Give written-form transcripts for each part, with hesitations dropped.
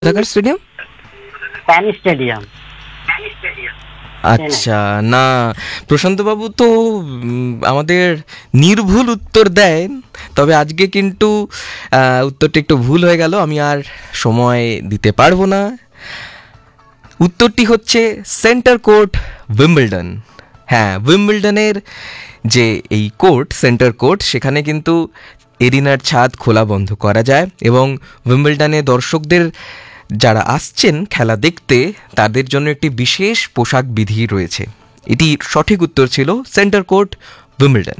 কোথাকার stadium? Pan stadium. আচ্ছা, না প্রশান্তবাবু তো আমাদের নির্ভুল উত্তর দেন, তবে আজকে কিন্তু উত্তরটা একটু ভুল হয়ে গেল, আমি আর সময় দিতে পারবো না। উত্তরটি হচ্ছে সেন্টার কোর্ট, উইম্বলডন। হ্যাঁ, উইম্বলডনের যে এই কোর্ট, সেন্টার কোর্ট, সেখানে কিন্তু এরিনার ছাদ খোলা বন্ধ করা যায় এবং উইম্বলডনে দর্শকদের যারা আসছেন খেলা দেখতে তাদের জন্য একটি বিশেষ পোশাক বিধি রয়েছে। এটি সঠিক উত্তর ছিল সেন্টার কোর্ট, উইম্বলডন।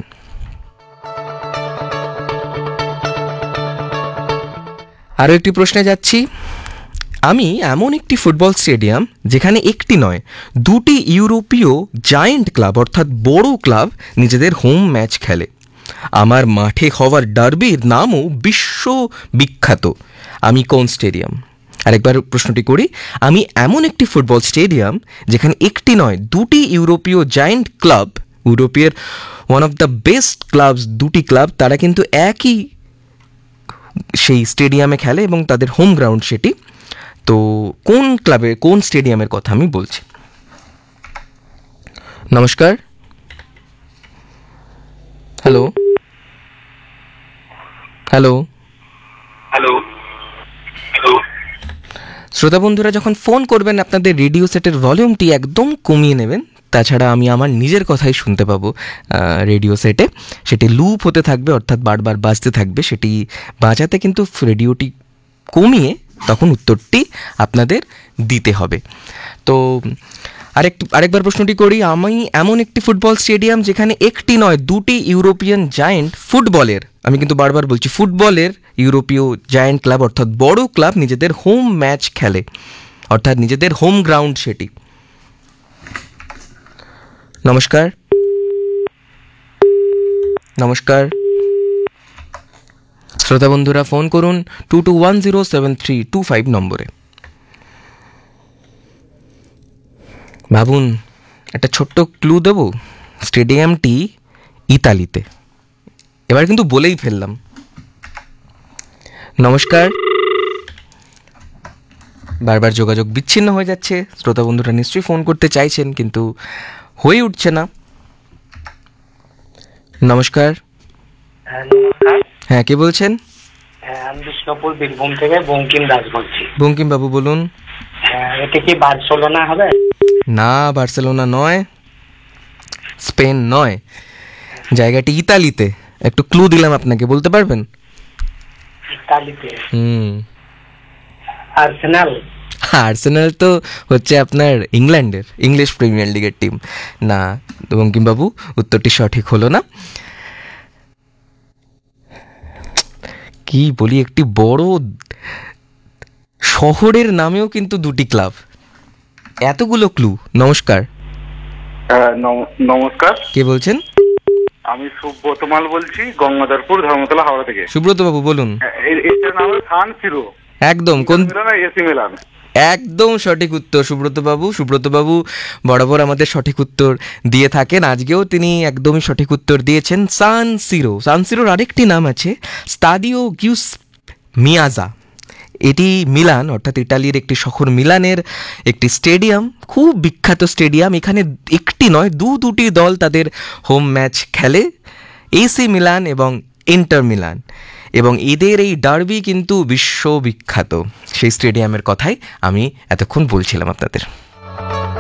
আরও একটি প্রশ্নে যাচ্ছি। আমি এমন একটি ফুটবল স্টেডিয়াম যেখানে একটি নয় দুটি ইউরোপীয় জায়েন্ট ক্লাব অর্থাৎ বড় ক্লাব নিজেদের হোম ম্যাচ খেলে। আমার মাঠে হওয়ার ডার্বির নামও বিশ্ববিখ্যাত। আমি কোন স্টেডিয়াম? আরেকবার প্রশ্নটি করি। আমি এমন একটি ফুটবল স্টেডিয়াম যেখানে একটি নয় দুটি ইউরোপীয় জায়েন্ট ক্লাব, ইউরোপের one of the best clubs, দুটি ক্লাব, তারা কিন্তু একই সেই স্টেডিয়ামে খেলে এবং তাদের হোম গ্রাউন্ড সেটি। তো কোন ক্লাবে, কোন স্টেডিয়ামের কথা আমি বলছি? নমস্কার। হ্যালো হ্যালো হ্যালো হ্যালো শ্রোতা বন্ধুরা, যখন ফোন করবেন আপনাদের রেডিও সেটের ভলিউমটি একদম কমিয়ে নেবেন। তাছাড়া আমি আমার নিজের কথাই শুনতে পাবো রেডিও সেটে, সেটি লুপ হতে থাকবে, অর্থাৎ বারবার বাজতে থাকবে। সেটি বাজাতে কিন্তু রেডিওটি কমিয়ে তখন উত্তরটি আপনাদের দিতে হবে। তো আরেকবার প্রশ্নটি করি। আমি এমন একটি ফুটবল স্টেডিয়াম যেখানে একটি নয় দুটি ইউরোপিয়ান জায়েন্ট ফুটবলের, আমি কিন্তু বারবার বলছি ফুটবলের, ইউরোপীয় জায়েন্ট ক্লাব অর্থাৎ বড় ক্লাব নিজেদের হোম ম্যাচ খেলে, অর্থাৎ নিজেদের হোম গ্রাউন্ড সেটি। নমস্কার। নমস্কার শ্রোতা বন্ধুরা, ফোন করুন 22107325 নম্বরে। ভাবুন, একটা ছোট্ট ক্লু দেব। স্টেডিয়ামটি ইতালিতে। এবার কিন্তু বলেই ফেললাম। নমস্কার। বারবার যোগাযোগ বিচ্ছিন্ন হয়ে যাচ্ছে। শ্রোতা বন্ধুরা নিশ্চয়ই ফোন করতে চাইছেন কিন্তু হয়ে উঠছে না। নমস্কার। নমস্কার। হ্যাঁ, কে বলছেন? আমি বিষ্ণুপুর বীরভূম থেকে বঙ্কিম দাস বলছি। বঙ্কিম বাবু বলুন। এটা কি বার্সেলোনা হবে? না, বার্সেলোনা নয়, স্পেন নয়, জায়গাটি ইতালিতে। একটু ক্লু দিলাম আপনাকে, বলতে পারবেন? ইতালিতে। হুম। আর্সেনাল। আর্সেনাল তো হচ্ছে আপনার ইংল্যান্ডের, ইংলিশ প্রিমিয়ার লিগের টিম। না বঙ্কিমবাবু, উত্তরটি সঠিক হলো না। কি বলি, একটি বড় শহরের নামেও কিন্তু দুটি ক্লাব, এতগুলো ক্লু। নমস্কার। নমস্কার, কে বলছেন? আমি সুব্রত মাল বলছি, গঙ্গাধরপুর, ধর্মতলা, হাওড়া থেকে। সুব্রত বাবু বলুন। এটার নাম হলো সান সিরো। একদম কোন এসি মিলান। একদম সঠিক উত্তর সুব্রত বাবু। সুব্রত বাবু বরাবর আমাদের সঠিক উত্তর দিয়ে থাকেন, আজকেও তিনি একদমই সঠিক উত্তর দিয়েছেন। সান সিরো। সান সিরোর আরেকটি নাম আছে স্তাদিও গিউস মিয়াজা। এটি মিলান, অর্থাৎ ইটালির একটি শহর মিলানের একটি স্টেডিয়াম, খুব বিখ্যাত স্টেডিয়াম। এখানে একটি নয় দুটি দল তাদের হোম ম্যাচ খেলে, এসি মিলান এবং ইন্টার মিলান, এবং এদের এই ডার্বি কিন্তু বিশ্ববিখ্যাত। সেই স্টেডিয়ামের কথাই আমি এতক্ষণ বলছিলাম আপনাদের।